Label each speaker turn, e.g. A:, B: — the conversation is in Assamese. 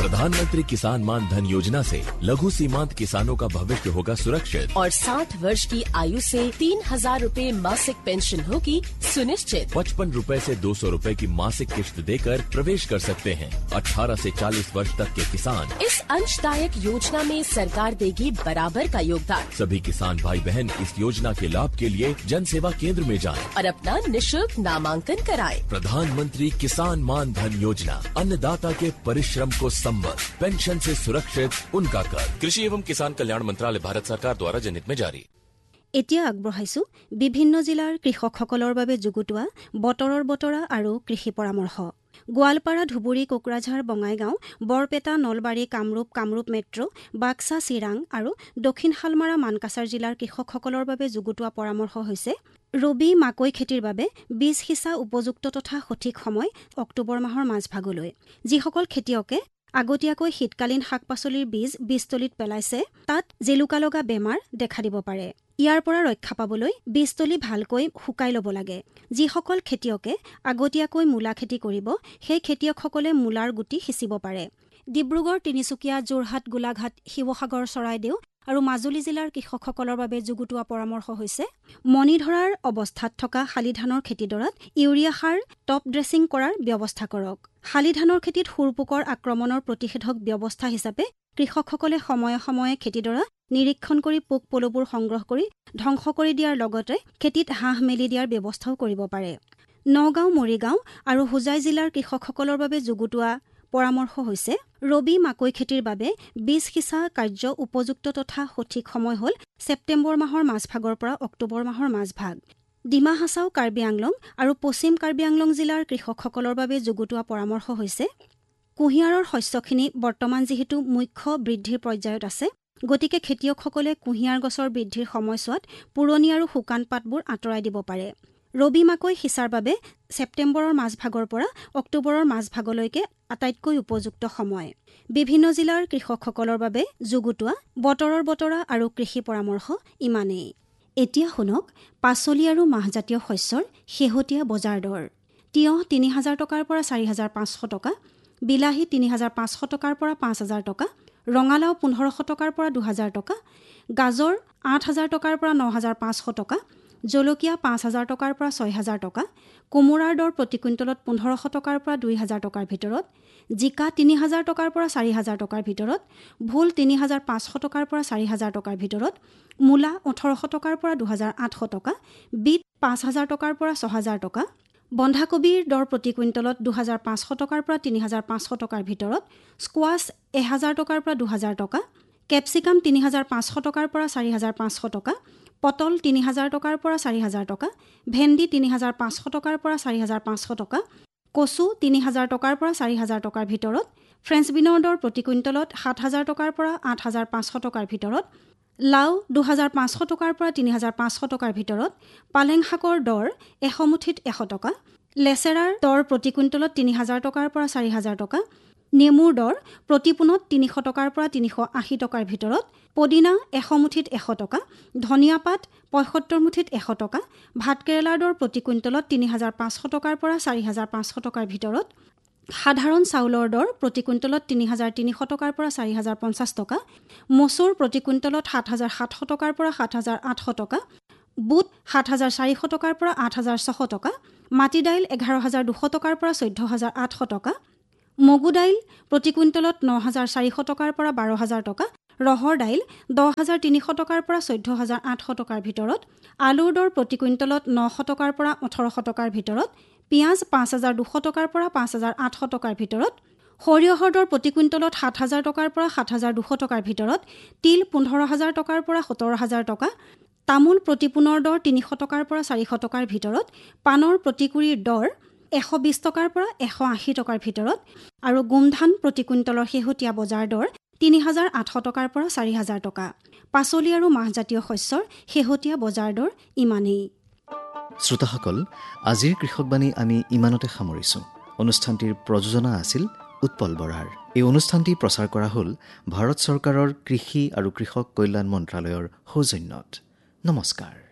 A: प्रधानमंत्री किसान मान धन योजना से लघु सीमांत किसानों का भविष्य होगा सुरक्षित
B: और 60 वर्ष की आयु से 3,000 रूपए मासिक पेंशन होगी सुनिश्चित।
A: 55 रूपए से 200 रूपए की मासिक किश्त देकर प्रवेश कर सकते हैं 18 से 40 वर्ष तक के किसान।
B: इस अंशदायक योजना में सरकार देगी बराबर का योगदान।
A: सभी किसान भाई बहन इस योजना के लाभ के लिए जन सेवा केंद्र में जाएं
B: और अपना निःशुल्क नामांकन कराएं।
A: प्रधानमंत्री किसान मान धन योजना, अन्नदाता के परिश्रम को संबल, पेंशन से सुरक्षित उनका कर। कृषि एवं किसान कल्याण मंत्रालय, भारत सरकार द्वारा जनहित में जारी।
C: এতিয়া আগবঢ়াইছো বিভিন্ন জিলাৰ কৃষকসকলৰ বাবে যুগুতোৱা বতৰৰ বতৰা আৰু কৃষি পৰামৰ্শ। গোৱালপাৰা, ধুবুৰী, কোকৰাঝাৰ, বঙাইগাঁও, বৰপেটা, নলবাৰী, কামৰূপ মেট্ৰ', বাক্সা, চিৰাং আৰু দক্ষিণ শালমাৰা, মানকাছাৰ জিলাৰ কৃষকসকলৰ বাবে যুগুতোৱা পৰামৰ্শ হৈছে ৰবি মাকৈ খেতিৰ বাবে বীজ সিঁচা উপযুক্ত তথা সঠিক সময় অক্টোবৰ মাহৰ মাজভাগলৈ। যিসকল খেতিয়কে আগতীয়াকৈ শীতকালীন শাক পাচলিৰ বীজতলীত পেলাইছে তাত জেলুকা লগা বেমাৰ দেখা দিব পাৰে। ইয়াৰ পৰা ৰক্ষা পাবলৈ বীজতলী ভালকৈ শুকাই ল'ব লাগে। যিসকল খেতিয়কে আগতীয়াকৈ মূলা খেতি কৰিব সেই খেতিয়কসকলে মূলাৰ গুটি সিঁচিব পাৰে। ডিব্ৰুগড়, তিনিচুকীয়া, যোৰহাট, গোলাঘাট, শিৱসাগৰ, চৰাইদেউ আৰু মাজুলী জিলাৰ কৃষকসকলৰ বাবে যুগুতোৱা পৰামৰ্শ হৈছে মণি ধৰাৰ অৱস্থাত থকা শালি ধানৰ খেতিডৰাত ইউৰিয়া সাৰ টপ ড্ৰেছিং কৰাৰ ব্যৱস্থা কৰক। শালি ধানৰ খেতিত সুৰপোকৰ আক্ৰমণৰ প্ৰতিষেধক ব্যৱস্থা হিচাপে কৃষকসকলে সময়ে সময়ে খেতিডৰা নিৰীক্ষণ কৰি পোক পলুবোৰ সংগ্ৰহ কৰি ধ্বংস কৰি দিয়াৰ লগতে খেতিত হাঁহ মেলি দিয়াৰ ব্যৱস্থাও কৰিব পাৰে। নগাঁও, মৰিগাঁও আৰু হোজাই জিলাৰ কৃষকসকলৰ বাবে যুগুতোৱা পৰামৰ্শ হৈছে ৰবি মাকৈ খেতিৰ বাবে বীজ সিঁচা কাৰ্য উপযুক্ত তথা সঠিক সময় হ'ল ছেপ্টেম্বৰ মাহৰ মাজভাগৰ পৰা অক্টোবৰ মাহৰ মাজভাগ। ডিমা হাছাও, কাৰ্বি আংলং আৰু পশ্চিম কাৰ্বি আংলং জিলাৰ কৃষকসকলৰ বাবে যুগুতোৱা পৰামৰ্শ হৈছে কুঁহিয়াৰৰ শস্যখিনি বৰ্তমান যিহেতু মুখ্য বৃদ্ধিৰ পৰ্যায়ত আছে, গতিকে খেতিয়কসকলে কুঁহিয়াৰ গছৰ বৃদ্ধিৰ সময়ছোৱাত পুৰণি আৰু শুকান পাতবোৰ আঁতৰাই দিব পাৰে। ৰবি মাকৈ সিঁচাৰ বাবে ছেপ্টেম্বৰৰ মাজভাগৰ পৰা অক্টোবৰৰ মাজভাগলৈকে আটাইতকৈ উপযুক্ত সময়। বিভিন্ন জিলাৰ কৃষকসকলৰ বাবে যুগুতোৱা বতৰৰ বতৰা আৰু কৃষি পৰামৰ্শ ইমানেই। এতিয়া শুনক পাচলি আৰু মাহজাতীয় শস্যৰ শেহতীয়া বজাৰ দৰ। তিয়ঁহ ৩,০০০ টকাৰ পৰা ৪,৫০০ টকা, বিলাহী ৩,৫০০ টকাৰ পৰা ৫,০০০ টকা, ৰঙালাও ১৫০০ টকাৰ পৰা ২,০০০ টকা, গাজৰ ৮,০০০ টকাৰ পৰা ৯,৫০০ টকা, জলকীয়া ৫,০০০ টকাৰ পৰা ৬,০০০ টকা, কোমোৰাৰ দৰ প্ৰতি কুইণ্টলত ১৫০০ টকাৰ পৰা ২,০০০ টকাৰ ভিতৰত, জিকা ৩,০০০ টকাৰ পৰা ৪,০০০ টকাৰ ভিতৰত, ভোল ৩,৫০০ টকাৰ পৰা ৪,০০০ টকাৰ ভিতৰত, মূলা ১৮০০ টকাৰ পৰা ২,৮০০ টকা, বিট ৫,০০০ টকাৰ পৰা ৬,০০০ টকা, বন্ধাকবিৰ দৰ প্ৰতি কুইণ্টলত ২,৫০০ টকাৰ পৰা ৩,৫০০ টকাৰ ভিতৰত, স্কোৱাছ ১,০০০ টকাৰ পৰা ২,০০০ টকা, কেপচিকাম ৩,৫০০ টকাৰ পৰা ৪,৫০০ টকা, পটল ৩,০০০ টকাৰ পৰা ৪,০০০ টকা, ভেন্দি ৩,৫০০ টকাৰ পৰা ৪,৫০০ টকা, কচু ৩,০০০ টকাৰ পৰা ৪,০০০ টকাৰ ভিতৰত, ফ্ৰেঞ্চ বিনৰ দৰ প্ৰতি কুইণ্টলত ৭,০০০ টকাৰ পৰা ৮,৫০০ টকাৰ ভিতৰত, লাও ২,৫০০ টকাৰ পৰা ৩,৫০০ টকাৰ ভিতৰত, পালেং শাকৰ দৰ ১০০ মুঠিত ১০০ টকা, লেচেৰাৰ দৰ প্ৰতি কুইণ্টলত ৩,০০০ টকাৰ পৰা ৪,০০০ টকা, নেমুৰ দৰ প্ৰতি পোনত ৩০০ টকাৰ পৰা ৩৮০ টকাৰ ভিতৰত, পদিনা ১০০ মুঠিত ১০০ টকা, ধনিয়া পাত ৭৫ মুঠিত ১০০ টকা, ভাতকেৰেলাৰ দৰ প্ৰতি কুইণ্টলত ৩,৫০০ টকাৰ পৰা ৪,৫০০ টকাৰ ভিতৰত, সাধাৰণ চাউলৰ দৰ প্ৰতি কুইণ্টলত ৩,৩০০ টকাৰ পৰা ৪,০৫০ টকা, মচুৰ প্ৰতি কুইণ্টলত ৭,৭০০ টকাৰ পৰা ৭,৮০০ টকা, বুট ৭,৪০০ টকাৰ পৰা ৮,৬০০ টকা, মাটি দাইল ১১,২০০ টকাৰ পৰা ১৪,৮০০ টকা, মগু দাইল প্ৰতি কুইণ্টলত ৯,৪০০ টকাৰ পৰা ১২,০০০ টকা, ৰহৰ দাইল ১০,৩০০ টকাৰ পৰা ১৪,৮০০ টকাৰ ভিতৰত, আলুৰ দৰ প্ৰতি কুইণ্টলত ৯০০ টকাৰ পৰা ১৮০০ টকাৰ ভিতৰত, পিঁয়াজ ৫,২০০ টকাৰ পৰা ৫,৮০০ টকাৰ ভিতৰত, সৰিয়হৰ দৰ প্ৰতি কুইণ্টলত ৭,০০০ টকাৰ পৰা ৭,২০০ টকাৰ ভিতৰত, তিল ১৫,০০০ টকাৰ পৰা ১৭,০০০ টকা, তামোল প্ৰতি পোনৰ দৰ ৩০০ টকাৰ পৰা ৪০০ টকাৰ ভিতৰত, পাণৰ প্ৰতিকুৰিৰ দৰ ১২০ টকাৰ পৰা ১৮০ টকাৰ ভিতৰত আৰু গোমধান প্ৰতি কুইণ্টলৰ শেহতীয়া বজাৰ দৰ ৩,৮০০ টকাৰ পৰা ৪,০০০ টকা। পাচলি আৰু মাহজাতীয় শস্যৰ শেহতীয়া বজাৰ দৰ ইমানেই।
D: শ্ৰোতাসকল, আজিৰ কৃষকবাণী আমি ইমানতে সামৰিছোঁ। অনুষ্ঠানটিৰ প্ৰযোজনা আছিল উৎপল বৰাৰ। এই অনুষ্ঠানটি প্ৰচাৰ কৰা হ'ল ভাৰত চৰকাৰৰ কৃষি আৰু কৃষক কল্যাণ মন্ত্ৰালয়ৰ সৌজন্যত। নমস্কাৰ।